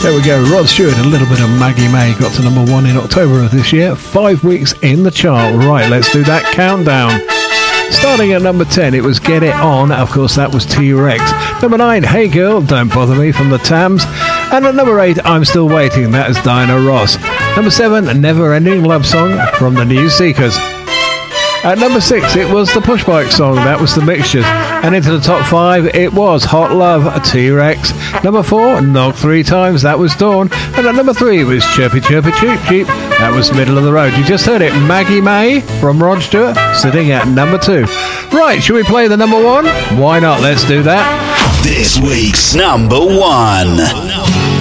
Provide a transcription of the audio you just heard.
There we go, Rod Stewart, a little bit of Maggie May, got to number 1 in October of this year, 5 weeks in the chart. Right, let's do that countdown. Starting at number 10, it was Get It On, of course that was T-Rex. Number 9, Hey Girl, Don't Bother Me from the Tams. And at number 8, I'm Still Waiting, that is Diana Ross. Number 7, Never Ending Love Song from the New Seekers. At number 6, it was the Push Bike song, that was the Mixtures. And into the top 5, it was Hot Love, T-Rex. Number 4, Knock 3 Times, that was Dawn. And at number 3 was Chirpy Chirpy Cheep Cheep, that was Middle of the Road. You just heard it, Maggie May from Rod Stewart, sitting at number 2. Right, should we play the number 1? Why not, let's do that. This week's number 1.